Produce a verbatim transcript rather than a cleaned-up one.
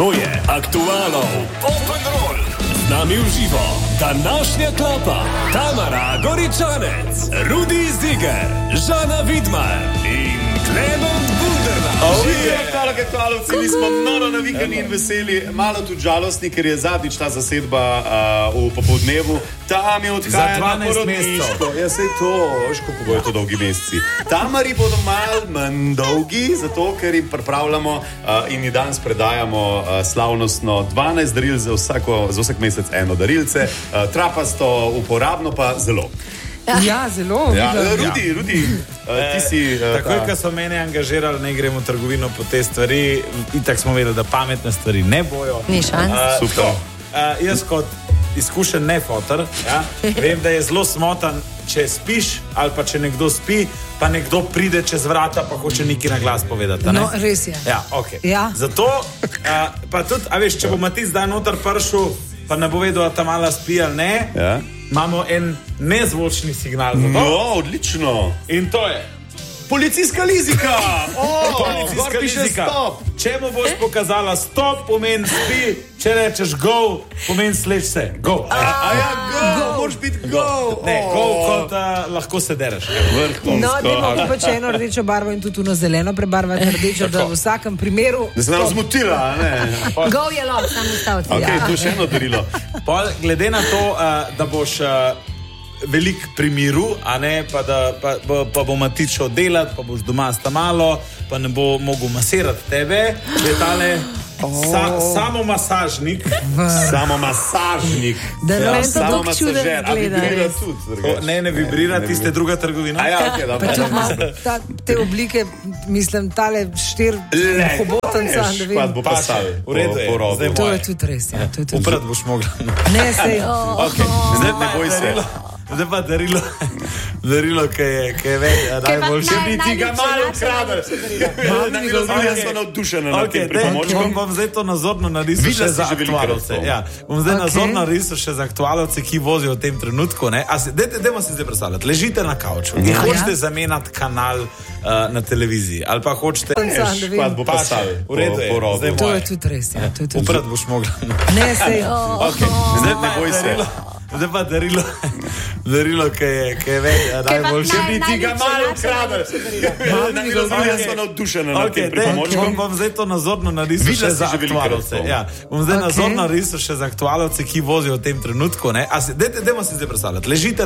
To je Aktualov Open Roll. Z nami v živo današnja klapa Tamara Goričanec, Rudi Ziger, Žana Vidmar in Klement Bunderla. Oje, hvala Aktualovci, mi smo noro navikani in veseli, malo tudi žalostni, ker je zadnjič ta zasedba uh, v popoldnevu. Tam je odhaja na porodniško. Ja, sej to, veš, kako bojo to dolgi meseci. Tamari bodo malo manj dolgi, zato ker jim pripravljamo uh, in jim danes predajamo uh, slavnostno dvanajst daril za, vsako, za vsak mesec eno darilce. Uh, trapasto, uporabno pa zelo. Ja, zelo. Ja, Rudi, ja. Rudi, uh, ti si... Uh, Takoj, ko so mene angažirali, ne gremo v trgovino po te stvari, itak smo vedeli, da pametne stvari ne bojo. Ni šans. Uh, Super. Uh, jaz kot izkušen ne fotor, ja, vem, da je zelo smotan, če spiš ali pa če nekdo spi, pa nekdo pride čez vrata, pa hoče nekaj na glas povedati. Ne? No, res je. Ja, ok. Ja. Zato, uh, pa tudi, a veš, če bo Matic zdaj noter pršel, pa ne bo vedel, da ta mala spi ali ne, Ja. imamo en nezvočni signal za to. No, odlično. In to je Policijska lizika! Oh, policijska lizika. Stop! Če mu boš pokazala stop, pomeni spi, če rečeš go, pomeni sleč se. Go. A, a ja, go, moraš biti go. Ne, go kot uh, lahko se dereš. Vrhunsko. No, dajmo pa če eno rdečo barvo in tudi ono zeleno prebarvati rdečo, da v vsakem primeru... Da se nam zmotila, ne? Go je lov, samo stavci. Ok, to še eno darilo. Pol, glede na to, uh, da boš uh, velik pri miru, a ne, pa, da, pa, pa, pa bo Matic šel delat, pa boš doma sta malo, pa ne bo mogel masirati tebe, je tale sa, samo masažnik. Samo masažnik. Da ne vem, to samo tako čuden masažer. A izgleda, vibrira res. tudi, O, drugače. ne, ne vibrira, Ne, ne tiste druga trgovina. A ja, ok, Pa dobro. tudi malo ta, te oblike, mislim, tale štir Le, hobotenca, veš, ne kvat vem. bo pasal. V redu je, po robu. zdaj To moje. je tudi res, ja. To je tudi Uprat boš mogla. Ne, sej. Okay. Zdaj Ne boj se. darilo, zdaj pa darilo, darilo, ki je, ki je več, najboljše. Če bi ti ga malo ukradel. Mami, Da bi ga razumeli, da ukradel. smo navdušeni nad Okay, tem dej, pripomočkom. bom, bom zdaj to nazorno narisal Videla še si za že veliko aktualce. razprav. Ja, bom zdaj Ok. nazorno narisal še za aktualce, ki vozijo v tem trenutku. Ne? A se, dejte, dejmo si zdaj predstavljati. Ležite na kavču in Ja. hočete zamenjati kanal uh, na televiziji. Ali pa hočete... Sam, da Kvat vem. bo Pa pasal. še, v redu je, po robu. zdaj To moje. je tudi res, ja. To je tudi Uprat boš mogla. Ne, sej. Okay. Zdaj ne boj se. Zdaj pa darilo, darilo, ki je, ki je več, najboljše. Če bi ti ga malo ukradel. Da bi razumeli, da Okay. smo navdušeni nad Okay, tem dej, pripomočkom. bom, bom zdaj to nazorno narisal Videla še si za že veliko aktualce. razprav. Ja, bom zdaj Ok. nazorno narisal še za aktualce, ki vozijo v tem trenutku. Ne? A se, dejte, dejmo si zdaj predstavljati. Ležite